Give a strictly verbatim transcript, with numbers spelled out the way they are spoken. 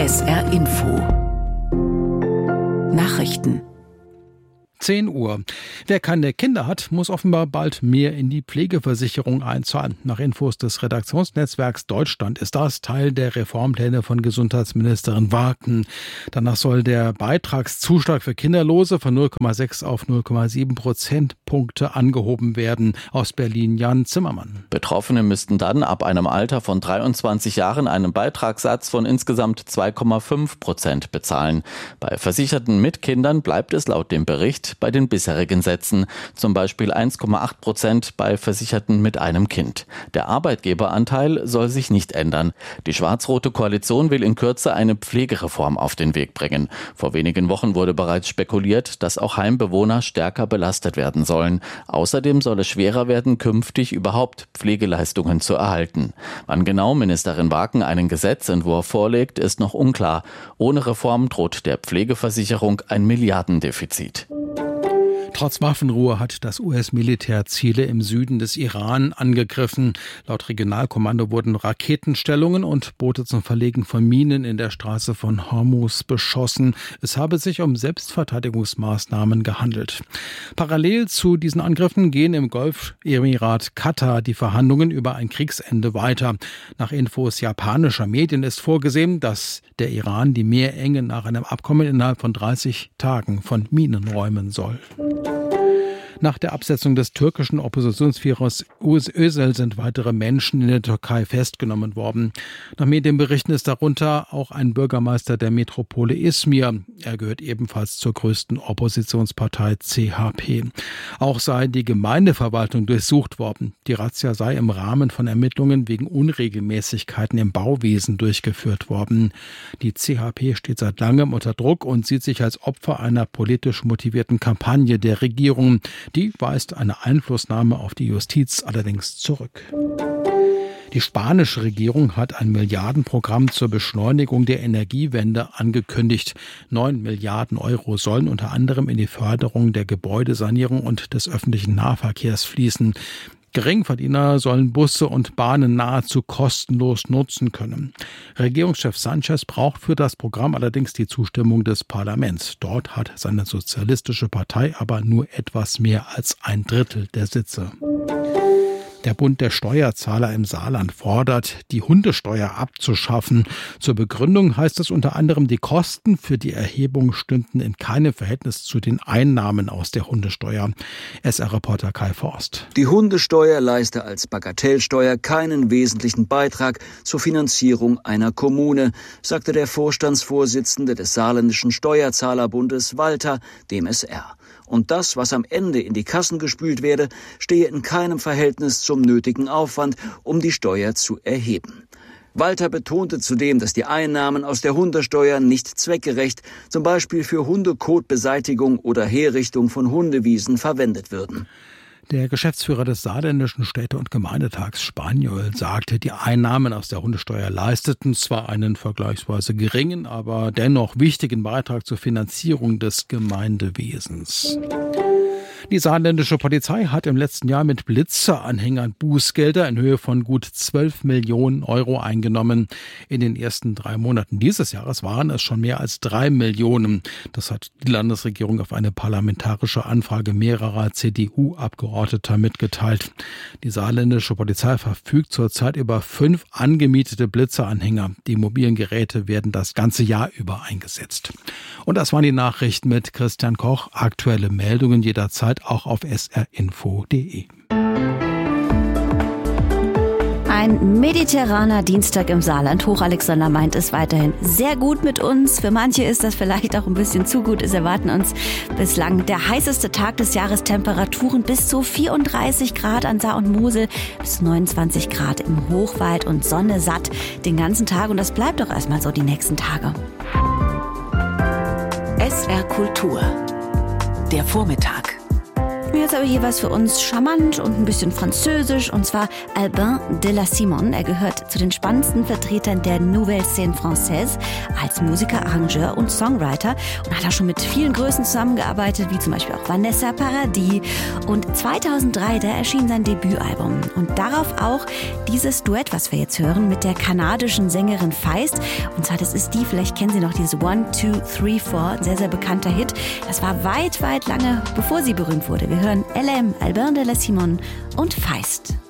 S R Info Nachrichten. zehn Uhr. Wer keine Kinder hat, muss offenbar bald mehr in die Pflegeversicherung einzahlen. Nach Infos des Redaktionsnetzwerks Deutschland ist das Teil der Reformpläne von Gesundheitsministerin Wagen. Danach soll der Beitragszuschlag für Kinderlose von null Komma sechs auf null Komma sieben Prozentpunkte angehoben werden. Aus Berlin Jan Zimmermann. Betroffene müssten dann ab einem Alter von dreiundzwanzig Jahren einen Beitragssatz von insgesamt zwei Komma fünf Prozent bezahlen. Bei Versicherten mit Kindern bleibt es laut dem Bericht bei den bisherigen Sätzen, zum Beispiel eins Komma acht Prozent bei Versicherten mit einem Kind. Der Arbeitgeberanteil soll sich nicht ändern. Die schwarz-rote Koalition will in Kürze eine Pflegereform auf den Weg bringen. Vor wenigen Wochen wurde bereits spekuliert, dass auch Heimbewohner stärker belastet werden sollen. Außerdem soll es schwerer werden, künftig überhaupt Pflegeleistungen zu erhalten. Wann genau Ministerin Wagen einen Gesetzentwurf vorlegt, ist noch unklar. Ohne Reform droht der Pflegeversicherung ein Milliardendefizit. Trotz Waffenruhe hat das U S-Militär Ziele im Süden des Iran angegriffen. Laut Regionalkommando wurden Raketenstellungen und Boote zum Verlegen von Minen in der Straße von Hormuz beschossen. Es habe sich um Selbstverteidigungsmaßnahmen gehandelt. Parallel zu diesen Angriffen gehen im Golfemirat Katar die Verhandlungen über ein Kriegsende weiter. Nach Infos japanischer Medien ist vorgesehen, dass der Iran die Meerenge nach einem Abkommen innerhalb von dreißig Tagen von Minen räumen soll. Nach der Absetzung des türkischen Oppositionsführers Özal sind weitere Menschen in der Türkei festgenommen worden. Nach Medienberichten ist darunter auch ein Bürgermeister der Metropole Izmir. Er gehört ebenfalls zur größten Oppositionspartei C H P. Auch sei die Gemeindeverwaltung durchsucht worden. Die Razzia sei im Rahmen von Ermittlungen wegen Unregelmäßigkeiten im Bauwesen durchgeführt worden. Die C H P steht seit langem unter Druck und sieht sich als Opfer einer politisch motivierten Kampagne der Regierung. Die weist eine Einflussnahme auf die Justiz allerdings zurück. Die spanische Regierung hat ein Milliardenprogramm zur Beschleunigung der Energiewende angekündigt. Neun Milliarden Euro sollen unter anderem in die Förderung der Gebäudesanierung und des öffentlichen Nahverkehrs fließen. Geringverdiener sollen Busse und Bahnen nahezu kostenlos nutzen können. Regierungschef Sanchez braucht für das Programm allerdings die Zustimmung des Parlaments. Dort hat seine sozialistische Partei aber nur etwas mehr als ein Drittel der Sitze. Der Bund der Steuerzahler im Saarland fordert, die Hundesteuer abzuschaffen. Zur Begründung heißt es unter anderem, die Kosten für die Erhebung stünden in keinem Verhältnis zu den Einnahmen aus der Hundesteuer. S R-Reporter Kai Forst. Die Hundesteuer leiste als Bagatellsteuer keinen wesentlichen Beitrag zur Finanzierung einer Kommune, sagte der Vorstandsvorsitzende des Saarländischen Steuerzahlerbundes Walter dem S R. Und das, was am Ende in die Kassen gespült werde, stehe in keinem Verhältnis zum nötigen Aufwand, um die Steuer zu erheben. Walter betonte zudem, dass die Einnahmen aus der Hundesteuer nicht zweckgerecht, zum Beispiel für Hundekotbeseitigung oder Herrichtung von Hundewiesen, verwendet würden. Der Geschäftsführer des Saarländischen Städte- und Gemeindetags Spaniol sagte, die Einnahmen aus der Hundesteuer leisteten zwar einen vergleichsweise geringen, aber dennoch wichtigen Beitrag zur Finanzierung des Gemeindewesens. Die saarländische Polizei hat im letzten Jahr mit Blitzeranhängern Bußgelder in Höhe von gut zwölf Millionen Euro eingenommen. In den ersten drei Monaten dieses Jahres waren es schon mehr als drei Millionen. Das hat die Landesregierung auf eine parlamentarische Anfrage mehrerer C D U-Abgeordneter mitgeteilt. Die saarländische Polizei verfügt zurzeit über fünf angemietete Blitzeranhänger. Die mobilen Geräte werden das ganze Jahr über eingesetzt. Und das waren die Nachrichten mit Christian Koch. Aktuelle Meldungen jederzeit auch auf s r info punkt d e. Ein mediterraner Dienstag im Saarland. Hochalexander meint es weiterhin sehr gut mit uns. Für manche ist das vielleicht auch ein bisschen zu gut. Es erwarten uns bislang der heißeste Tag des Jahres. Temperaturen bis zu vierunddreißig Grad an Saar und Mosel, bis neunundzwanzig Grad im Hochwald und Sonne satt den ganzen Tag. Und das bleibt doch erstmal so die nächsten Tage. S R Kultur. Der Vormittag. Jetzt aber hier was für uns charmant und ein bisschen französisch, und zwar Albin de la Simon. Er gehört zu den spannendsten Vertretern der Nouvelle Scène Française als Musiker, Arrangeur und Songwriter und hat auch schon mit vielen Größen zusammengearbeitet, wie zum Beispiel auch Vanessa Paradis. Und zweitausenddrei, da erschien sein Debütalbum und darauf auch dieses Duett, was wir jetzt hören, mit der kanadischen Sängerin Feist. Und zwar, das ist die, vielleicht kennen Sie noch diese One, Two, Three, Four, ein sehr, sehr bekannter Hit. Das war weit, weit lange, bevor sie berühmt wurde. Wir hören L M, Albin de la Simon und Feist.